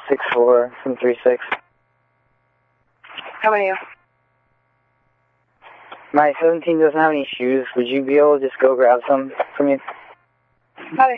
64736. How about you? My 17 doesn't have any shoes. Would you be able to just go grab some for me? Copy.